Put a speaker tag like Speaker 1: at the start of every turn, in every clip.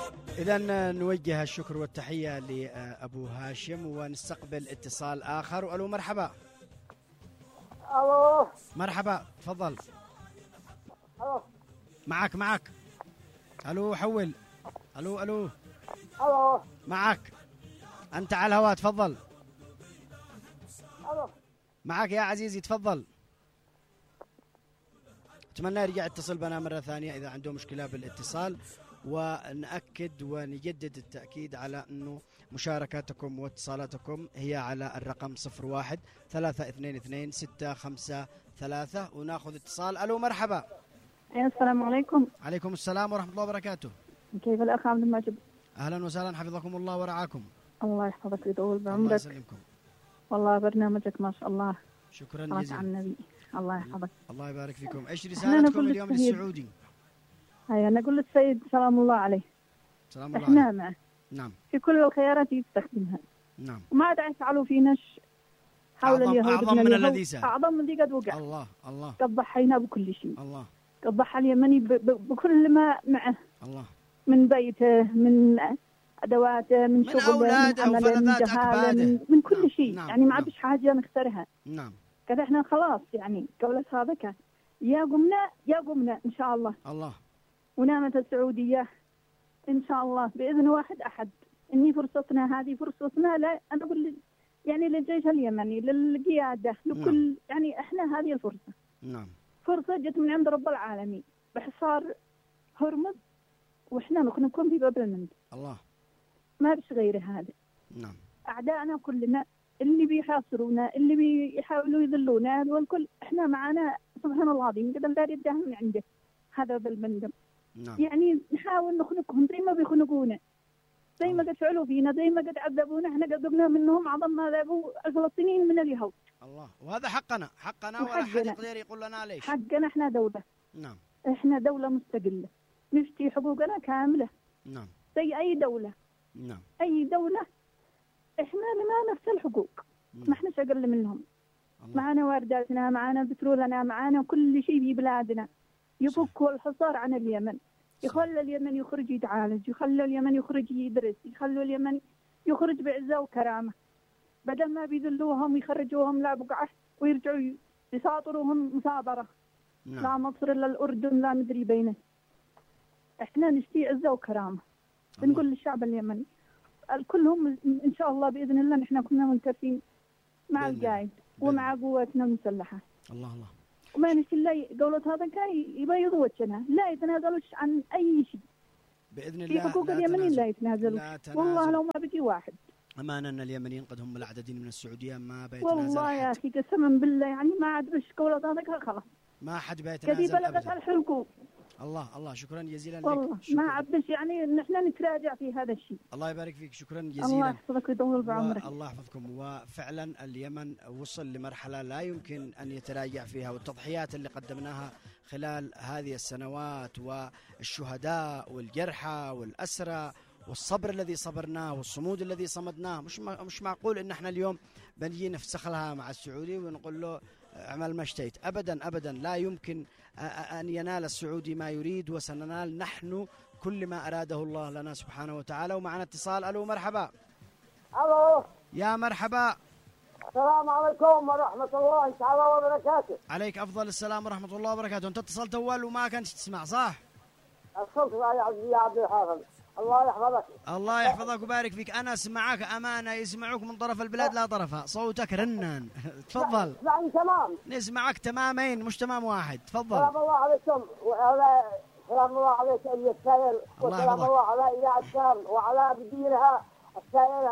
Speaker 1: إذا نوجه الشكر والتحية لأبو هاشم ونستقبل اتصال آخر. ألو مرحبا.
Speaker 2: الو
Speaker 1: مرحبا تفضل.
Speaker 2: الو
Speaker 1: معك. ألو حول. ألو
Speaker 2: الو
Speaker 1: معك أنت على الهواء تفضل.
Speaker 2: الو
Speaker 1: معك يا عزيزي تفضل. أتمنى يرجع يتصل بنا مرة ثانية إذا عنده مشكلة بالاتصال، ونأكد ونجدد التأكيد على أنه مشاركاتكم واتصالاتكم هي على الرقم 01-322-653 وناخذ اتصال. ألو مرحبا.
Speaker 3: السلام عليكم.
Speaker 1: عليكم السلام ورحمة الله وبركاته.
Speaker 3: كيف الأخ عبد المجيد؟
Speaker 1: أهلا وسهلا حفظكم الله ورعاكم.
Speaker 3: الله يحفظك ويطول بعمرك.
Speaker 1: الله يسلمكم.
Speaker 3: والله برنامجك ما شاء الله.
Speaker 1: شكرا جزيلا.
Speaker 3: على النبي. الله يحفظك.
Speaker 1: الله يبارك فيكم. ايش رسالتكم اليوم للسعودي؟
Speaker 3: هيا نقول للسيد سلام الله عليه.
Speaker 1: سلام الله
Speaker 3: احنا
Speaker 1: عليه.
Speaker 3: معه.
Speaker 1: نعم.
Speaker 3: في كل الخيارات يستخدمها.
Speaker 1: نعم.
Speaker 3: وما عاد يفعلوا فينا حول اليهود.
Speaker 1: أعظم من الذي سأل.
Speaker 3: أعظم من ذي قد وقع.
Speaker 1: الله.
Speaker 3: قد ضحينا بكل شيء.
Speaker 1: الله.
Speaker 3: قد ضحى اليمني بكل ما معه.
Speaker 1: الله.
Speaker 3: من بيته، من أدواته، من شغله،
Speaker 1: أولاده وفلذات أكباده،
Speaker 3: من كل شيء.
Speaker 1: نعم.
Speaker 3: يعني ما عادش حاجة نختارها.
Speaker 1: نعم.
Speaker 3: كذا احنا خلاص يعني قولة صادقة يا قمنا إن شاء الله.
Speaker 1: الله.
Speaker 3: ونامت السعودية إن شاء الله بإذن واحد أحد. إني فرصتنا هذه فرصتنا. لا أنا أقول يعني للجيش اليمني، للقيادة، لكل
Speaker 1: نعم.
Speaker 3: يعني إحنا هذه الفرصة.
Speaker 1: نعم.
Speaker 3: فرصة جت من عند رب العالمين بحصار هرمز، وإحنا نكون في باب المندب.
Speaker 1: الله.
Speaker 3: ما بش غير هذا.
Speaker 1: نعم.
Speaker 3: أعدائنا كلنا اللي بيحاصرونا، اللي بيحاولوا يذلونا، والكل إحنا معنا سبحان الله العظيم قد الدار يداهم من عنده هذا بالمندب.
Speaker 1: نعم.
Speaker 3: يعني نحاول نخنقهم زي ما بيخنقونا، زي ما قد فعلوا فينا، زي ما قد عذبونا. احنا قد ذقنا منهم أعظم ما ذابوا الفلسطينيين من اليهود.
Speaker 1: الله. وهذا حقنا ولا أحد يقدر يقول لنا ليش.
Speaker 3: حقنا احنا دولة.
Speaker 1: نعم.
Speaker 3: احنا دولة مستقلة نفتي حقوقنا كاملة.
Speaker 1: نعم.
Speaker 3: زي أي دولة.
Speaker 1: نعم.
Speaker 3: أي دولة احنا لنا نفس الحقوق. ما احناش أقل منهم. معنا وارداتنا، معنا بترولنا، معنا كل شيء في بلادنا. يفكوا الحصار عن اليمن، يخلوا اليمن يخرج يتعالج، يخلوا اليمن يخرج يدرس، يخلوا اليمن يخرج بعزة وكرامة، بدل ما بيذلوهم ويخرجوهم لا بقعة ويرجعوا يساطروهم مصابرة.
Speaker 1: نعم.
Speaker 3: لا مصر إلا الأردن لا مدري بينه. احنا نشتي عزة وكرامة. بنقول للشعب اليمني كلهم إن شاء الله بإذن الله نحن كنا منتفين مع القائد ومع قواتنا المسلحة.
Speaker 1: الله.
Speaker 3: وما نشتي الله قولة هذا كاي يبيض وجهنا، لا يتنازلوش عن أي شيء
Speaker 1: بإذن الله.
Speaker 3: في حقوق اليمنيين لا يتنازلوش. والله لو ما بقي واحد.
Speaker 1: أمانة أن اليمنيين قد هم العددين من السعودية ما بيتنازل
Speaker 3: والله
Speaker 1: أحد.
Speaker 3: يا أخي قسما بالله يعني ما عاد بش قولة هذا خلاص.
Speaker 1: ما حد بيتنازل
Speaker 3: كذي بلغت الحلقوم.
Speaker 1: الله. شكرا جزيلا لك.
Speaker 3: والله ما عاد بش يعني نحن نتراجع في هذا الشيء.
Speaker 1: الله يبارك فيك. شكرا جزيلا.
Speaker 3: الله يحفظك ويطول بعمرك.
Speaker 1: الله يحفظكم. وفعلا اليمن وصل لمرحلة لا يمكن أن يتراجع فيها، والتضحيات اللي قدمناها خلال هذه السنوات والشهداء والجرحى والأسرى والصبر الذي صبرناه والصمود الذي صمدناه، مش معقول ان احنا اليوم بنجي نفسخ لها مع السعودي ونقول له اعمل ما اشتهيت. ابدا لا يمكن ان ينال السعودي ما يريد، وسننال نحن كل ما اراده الله لنا سبحانه وتعالى. ومعنا اتصال. الو مرحبا.
Speaker 2: الو
Speaker 1: يا مرحبا.
Speaker 2: السلام عليكم ورحمة الله تعالى وبركاته.
Speaker 1: عليك افضل السلام ورحمة الله وبركاته. انت اتصلت اول وما كنت تسمع صح؟
Speaker 2: الصوت يا عبد الحافظ. الله يحفظك.
Speaker 1: الله يحفظك ويبارك فيك. أنا أسمعك أمانة، يسمعوك من طرف البلاد لا طرفها، صوتك رنان. تفضل.
Speaker 2: اسمعني تمام.
Speaker 1: نسمعك تمامين مش تمام واحد. تفضل.
Speaker 2: سلام الله عليكم وعلى سلام الله عليك أيها السائل، وسلام الله على إذاعة الشام وعلى بديرها السائل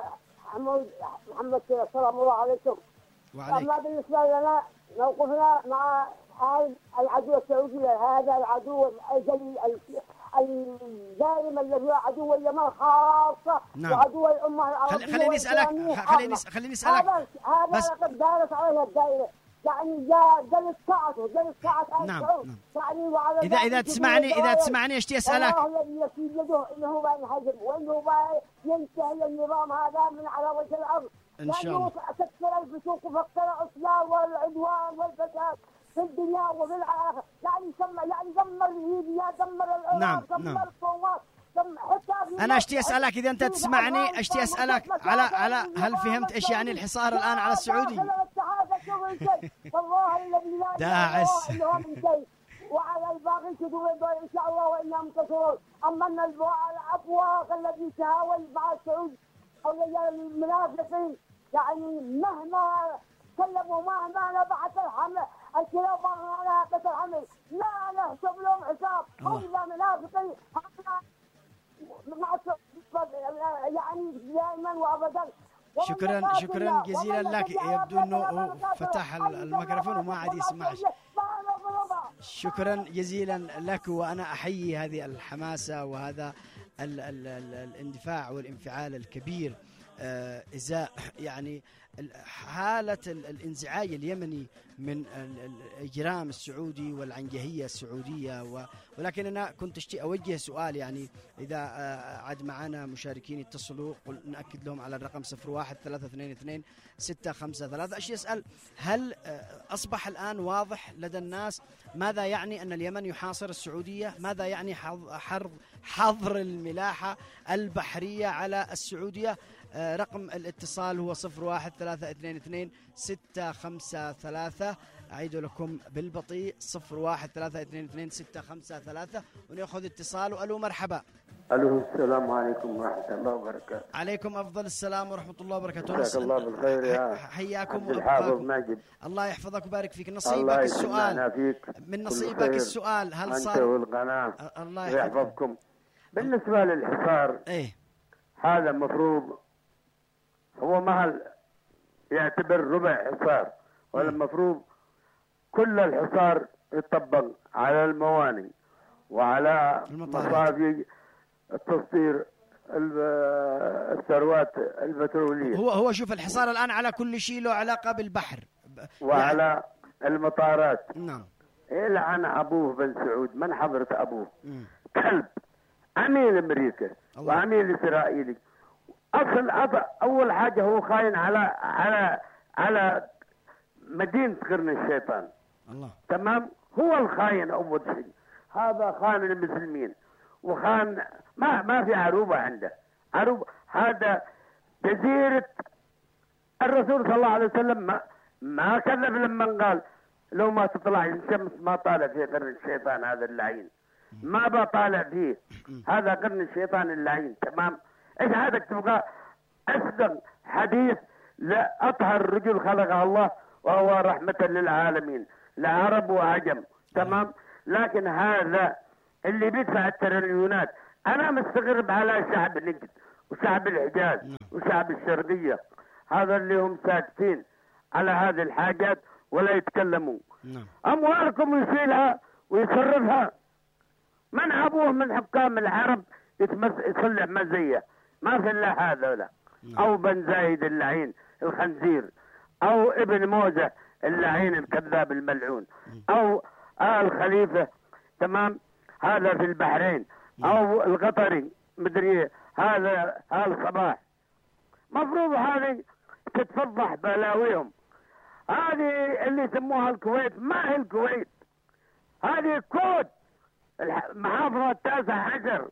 Speaker 2: محمد كذا. سلام الله عليكم.
Speaker 1: وعليك.
Speaker 2: أما بالنسبة لنا موقفنا مع هذا العدو السعودي، هذا العدو الأزلي الدائم الذي هو عدو اليمن خاصة.
Speaker 1: نعم.
Speaker 2: وعدو الأمة العربية.
Speaker 1: خليني أسألك
Speaker 2: هذا
Speaker 1: بس
Speaker 2: لقد دارت عليها الدائرة، يعني جلس ساعته
Speaker 1: نعم.
Speaker 2: يعني وعلى
Speaker 1: إذا تسمعني ايش أسألك؟
Speaker 2: الله الذي في يده انه ما ينهزم وانه ما ينتهي النظام هذا من على وجه الارض
Speaker 1: ان شاء الله.
Speaker 2: تكثر الفسوق وتكثر العصيان والعدوان والفساد في الدنيا وفي الآخرة. يعني دمر ليبيا، دمر العراق، دمر الصومال، حتى
Speaker 1: أنا أشتي أسألك إذا أنت تسمعني، أشتي أسألك على هل فهمت إيش يعني الحصار الآن على السعودي؟
Speaker 2: والله الذي لا
Speaker 1: داعس
Speaker 2: اله الا هو، وعلى الباقي كتب ان شاء الله وانا منتصرون. اما ان الافواق الذي تهاون مع السعود او المنافقين يعني مهما كلموا مهما نبعث الحمل الكلاب مهما نبعث الحمل لا نحسب لهم حساب. هم منافقين يعني دائما وابدا.
Speaker 1: شكرا جزيلا لك. يبدو انه فتح الميكروفون وما عاد يسمعش. شكرا جزيلا لك، وانا احيي هذه الحماسه وهذا الاندفاع والانفعال الكبير ازاء يعني حالة الانزعاج اليمني من الإجرام السعودي والعنجهية السعودية. ولكن أنا كنت أشتي أوجه سؤال، يعني إذا عاد معنا مشاركين يتصلوا نأكد لهم على الرقم 01-322-653. أشتي أسأل، هل أصبح الآن واضح لدى الناس ماذا يعني أن اليمن يحاصر السعودية؟ ماذا يعني حظر الملاحة البحرية على السعودية؟ رقم الاتصال هو 01-322-653. أعيد لكم بالبطيء 01-322-653 ونأخذ اتصال. ألو مرحبا.
Speaker 4: ألو السلام عليكم ورحمة الله وبركاته.
Speaker 1: عليكم أفضل السلام ورحمة الله وبركاته.
Speaker 4: مساك الله بالخير يا
Speaker 1: حياكم
Speaker 4: الحافظ ماجد.
Speaker 1: الله يحفظك ويبارك فيك. نصيبك السؤال
Speaker 4: فيك.
Speaker 1: من نصيبك السؤال. هل صار
Speaker 4: أنت والقناة
Speaker 1: الله
Speaker 4: يحفظكم. بالنسبة للحصار هذا مفروض هو مهل يعتبر ربع حصار، ولا المفروض كل الحصار يطبق على الموانئ وعلى مصافي التصدير الثروات البترولية.
Speaker 1: هو شوف الحصار الآن على كل شيء له علاقة بالبحر
Speaker 4: وعلى يعني المطارات.
Speaker 1: نعم.
Speaker 4: يلعن أبوه بن سعود، من حضرت أبوه كلب، عميل أمريكا وعميل إسرائيلي. أول حاجة هو خاين على مدينة قرن الشيطان.
Speaker 1: الله. تمام.
Speaker 4: هو الخاين أول شيء. هذا خان المسلمين وخان ما في عروبة عنده. عروبة هذا جزيرة الرسول صلى الله عليه وسلم ما كذب لما قال لو ما تطلع الشمس ما طالع في قرن الشيطان هذا اللعين، ما بطالع فيه. هذا قرن الشيطان اللعين. تمام. ايش هذا تبغى أصدق حديث لأطهر رجل خلقه الله وهو رحمة للعالمين لعرب وعجم. تمام. لكن هذا اللي بيدفع التريليونات. أنا مستغرب على شعب نجد وشعب الحجاز وشعب الشرقية، هذا اللي هم ساكتين على هذه الحاجات ولا يتكلموا. أموالكم يشيلها ويصرفها. من أبوه من حكام العرب يصلح مزية؟ ما في إلا هذا ولا أو بن زايد اللعين الخنزير، أو ابن موزة اللعين الكذاب الملعون، أو آل خليفة. تمام. هذا في البحرين، أو القطري مدري هذا آل صباح. مفروض هذه تتفضح بلاويهم. هذه اللي يسموها الكويت ما هي الكويت، هذه كوت المحافظة 19.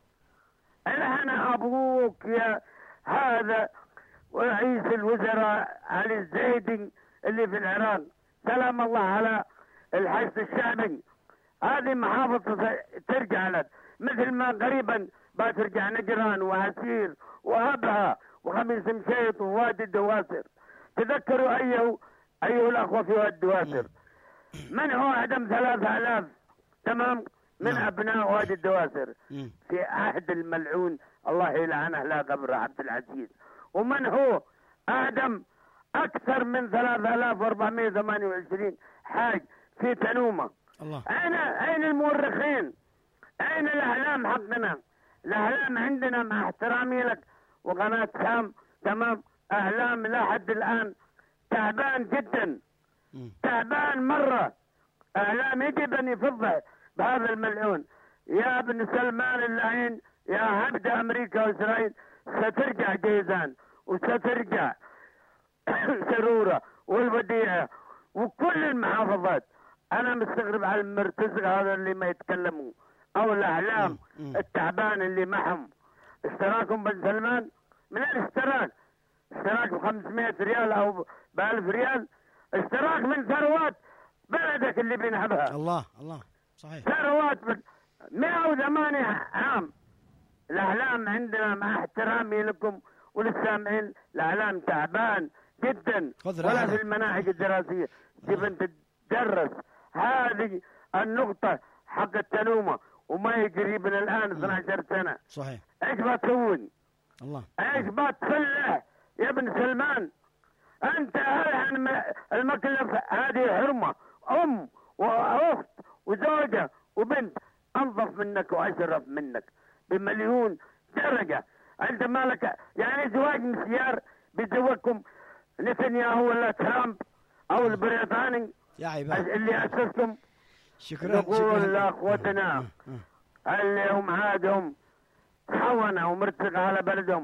Speaker 4: أنا أبوك يا هذا ورئيس الوزراء علي الزيدي اللي في العراق، سلام الله على الحشد الشعبي. هذه محافظة ترجع لك مثل ما قريبا بترجع نجران وعسير وأبها وخميس مشيط ووادي الدواسر. تذكروا أيه الأخوة في وادي الدواسر من هو أعدم 3000 تمام من أبناء وادي الدواسر في عهد الملعون الله يلعنه لا قبر عبد العزيز. ومن هو أعدم أكثر من 3428 حاج في تنومة. الله. أين المؤرخين؟ أين الأعلام حقنا؟ الأعلام عندنا مع احترامي لك وقناة سام تمام أعلام لحد الآن تعبان جدا، تعبان مرة. أعلام يجب أن يفضح بهذا الملعون. يا ابن سلمان اللعين يا عبد أمريكا وإسرائيل سترجع جيزان وسترجع سرورة والوديعة وكل المحافظات. أنا مستغرب على المرتزق هذا اللي ما يتكلموا أو الأعلام التعبان اللي معهم. اشتراكهم بن سلمان من الاشتراك؟ اشتراك ب500 ريال او ب1000 ريال، اشتراك من ثروات بلدك اللي بينهبها.
Speaker 1: الله الله صحيح.
Speaker 4: ثروات 108 عام. الاعلام عندنا مع احترامي لكم وللسامعين، الاعلام تعبان جدا، ولا في المناهج الدراسيه تبن تدرس هذه النقطه حق التنومه، وما يجري من الان 12 سنه.
Speaker 1: صحيح.
Speaker 4: ايش بتسوي؟
Speaker 1: الله.
Speaker 4: ايش بتصلح يا ابن سلمان؟ انت الان المكلف هذه حرمه، ام واخت وزوجه وبنت انظف منك واشرف منك بمليون درجه. انت مالك يعني زواج مسيار بيزوجكم نتنياهو ولا ترامب او البريطاني
Speaker 1: يا عباد
Speaker 4: اللي اسستم؟
Speaker 1: شكرا.
Speaker 4: نقول لاخوتنا اللي هم عادهم حونة ومرتقى على بلدهم،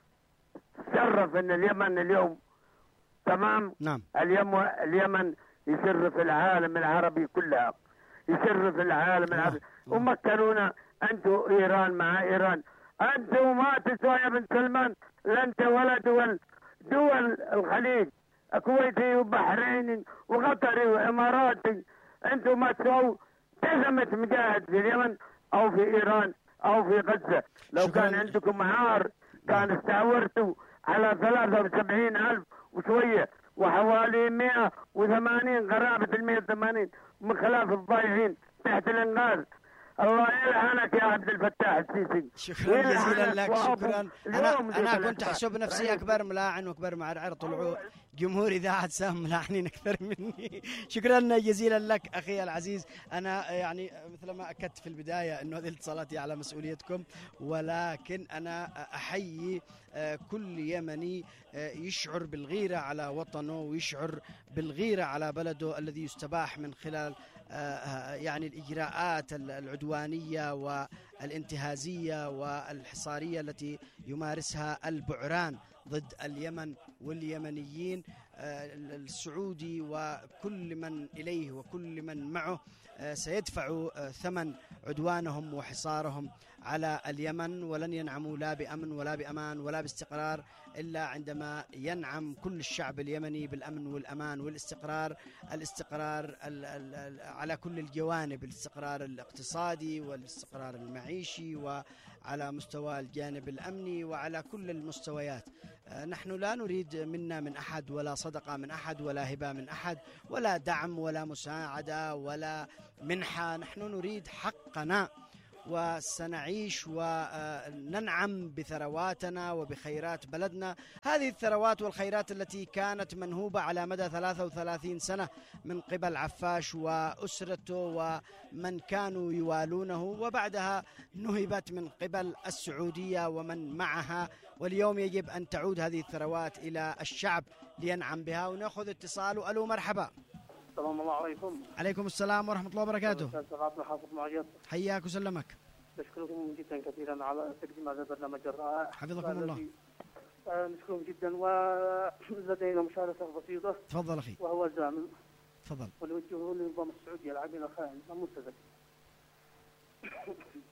Speaker 4: شرف ان اليمن اليوم تمام.
Speaker 1: نعم.
Speaker 4: اليمن يشرف العالم العربي كلها، يشرف العالم العربي. ومكنونا انتوا ايران مع ايران، انتوا ما تسوى يا ابن سلمان، لا انت ولا دول الخليج، كويتي وبحريني وقطري واماراتي، انتوا ما تسووا تزمت مجاهد في اليمن او في ايران او في غزه. لو كان عندكم عار كان استعورتوا على 73,000 وشويه، وحوالي 180 قرابه 180 من خلاف الضايعين تحت الانقاذ. الله يلعنك يا عبد الفتاح السيسي.
Speaker 1: شكرا جزيلا لك. شكرا. انا كنت احسب نفسي اكبر ملاعن واكبر معرعر، طلعوا جمهور اذاعه سام ملاعنين اكثر مني. شكرا جزيلا لك اخي العزيز. انا يعني مثل ما اكدت في البدايه انه هذه الاتصالات على مسؤوليتكم، ولكن انا احيي كل يمني يشعر بالغيره على وطنه ويشعر بالغيره على بلده الذي يستباح من خلال يعني الإجراءات العدوانية والانتهازية والحصارية التي يمارسها البعران ضد اليمن واليمنيين. السعودي وكل من إليه وكل من معه سيدفع ثمن عدوانهم وحصارهم على اليمن، ولن ينعموا لا بأمن ولا بأمان ولا باستقرار إلا عندما ينعم كل الشعب اليمني بالأمن والأمان والاستقرار. الاستقرار على كل الجوانب، الاستقرار الاقتصادي والاستقرار المعيشي وعلى مستوى الجانب الأمني وعلى كل المستويات. نحن لا نريد منا من أحد ولا صدقة من أحد ولا هبة من أحد ولا دعم ولا مساعدة ولا منحة. نحن نريد حقنا، وسنعيش وننعم بثرواتنا وبخيرات بلدنا. هذه الثروات والخيرات التي كانت منهوبة على مدى 33 سنة من قبل عفاش وأسرته ومن كانوا يوالونه، وبعدها نهبت من قبل السعودية ومن معها، واليوم يجب أن تعود هذه الثروات إلى الشعب لينعم بها. ونأخذ اتصال. ألو مرحبا.
Speaker 5: السلام الله عليكم.
Speaker 1: عليكم السلام ورحمة الله وبركاته.
Speaker 5: محافظ
Speaker 1: حياك وسلمك.
Speaker 5: نشكركم جدا كثيرا على تقديم هذا البرنامج الرائع.
Speaker 1: حفظكم الله.
Speaker 5: نشكركم جدا، ولدينا مشاركة بسيطة.
Speaker 1: تفضل أخي.
Speaker 5: وهو الزامن.
Speaker 1: تفضل.
Speaker 5: ونوجهه للنظام السعودي العميل الخائن المرتزق.